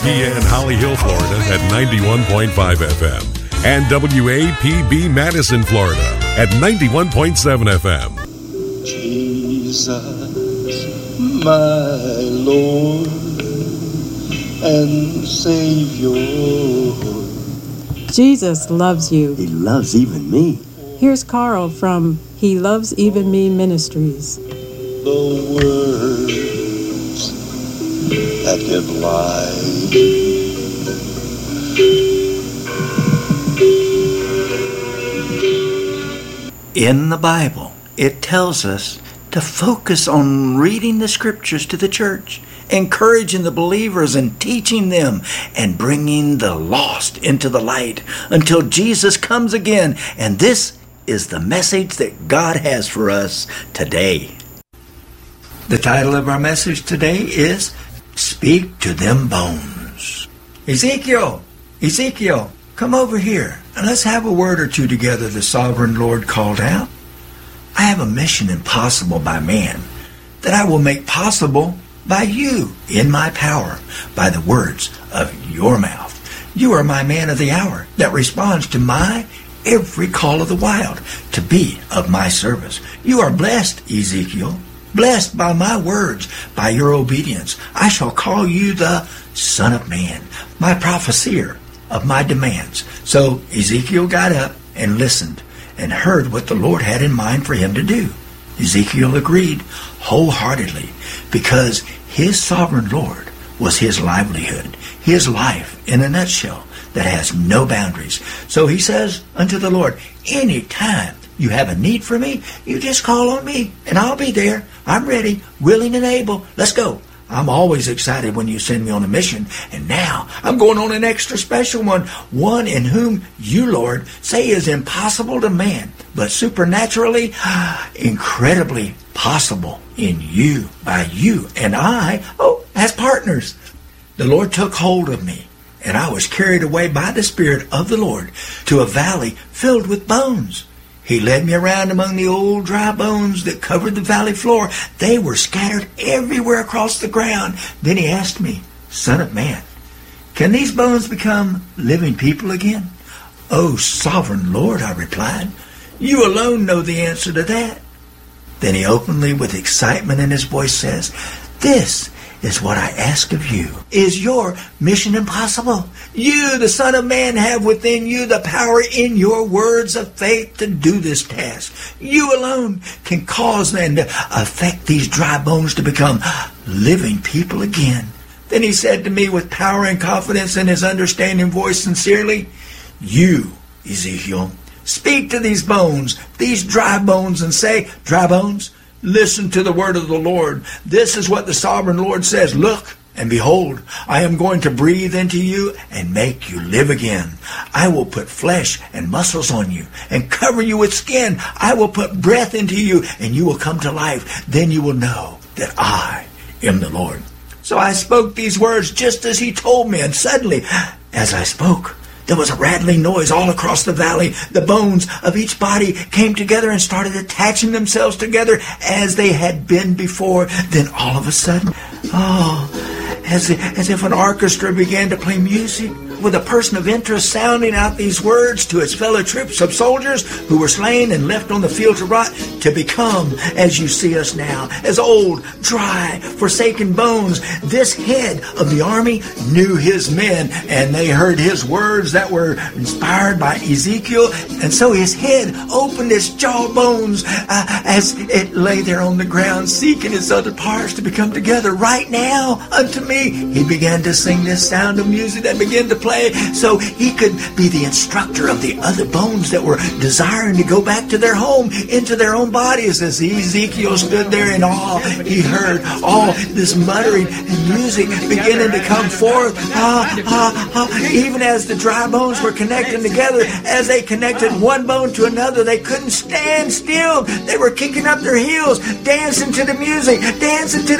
in Holly Hill, Florida at 91.5 FM. And WAPB Madison, Florida at 91.7 FM. Jesus, my Lord and Savior. Jesus loves you. He loves even me. Here's Carl from He Loves Even Me Ministries. The words that give life, in the Bible, it tells us to focus on reading the scriptures to the church, encouraging the believers and teaching them, and bringing the lost into the light until Jesus comes again. And this is the message that God has for us today. The title of our message today is Speak to Them Bones. Ezekiel, come over here and let's have a word or two together, the sovereign Lord called out. I have a mission impossible by man that I will make possible by you in my power, by the words of your mouth. You are my man of the hour that responds to my every call of the wild to be of my service. You are blessed, Ezekiel, blessed by my words, by your obedience. I shall call you the Son of Man, my prophesier of my demands. So Ezekiel got up and listened and heard what the Lord had in mind for him to do. Ezekiel agreed wholeheartedly because his sovereign Lord was his livelihood, his life in a nutshell that has no boundaries. So he says unto the Lord, anytime you have a need for me, you just call on me and I'll be there. I'm ready, willing and able. Let's go. I'm always excited when you send me on a mission. And now I'm going on an extra special one in whom you, Lord, say is impossible to man, but supernaturally, incredibly possible in you, by you and I, as partners. The Lord took hold of me, and I was carried away by the Spirit of the Lord to a valley filled with bones. He led me around among the old dry bones that covered the valley floor. They were scattered everywhere across the ground. Then he asked me, Son of man, can these bones become living people again? Oh, sovereign Lord, I replied, you alone know the answer to that. Then he openly, with excitement in his voice, says, this is what I ask of you. Is your mission impossible? You, the Son of Man, have within you the power in your words of faith to do this task. You alone can cause and affect these dry bones to become living people again. Then he said to me with power and confidence in his understanding voice sincerely, you, Ezekiel, speak to these bones, these dry bones, and say, dry bones, listen to the word of the Lord. This is what the sovereign Lord says. Look and behold, I am going to breathe into you and make you live again. I will put flesh and muscles on you and cover you with skin. I will put breath into you and you will come to life. Then you will know that I am the Lord. So I spoke these words just as he told me, and suddenly, as I spoke, there was a rattling noise all across the valley. The bones of each body came together and started attaching themselves together as they had been before. Then all of a sudden, as if an orchestra began to play music, with a person of interest sounding out these words to his fellow troops of soldiers who were slain and left on the field to rot, to become, as you see us now, as old, dry, forsaken bones. This head of the army knew his men, and they heard his words that were inspired by Ezekiel. And so his head opened its jaw bones as it lay there on the ground, seeking its other parts to become together. Right now, unto me, he began to sing this sound of music that began to play, so he could be the instructor of the other bones that were desiring to go back to their home, into their own bodies. As Ezekiel stood there in awe, he heard all this muttering and music beginning to come forth. Even as the dry bones were connecting together, as they connected one bone to another, they couldn't stand still. They were kicking up their heels, dancing to the music, dancing to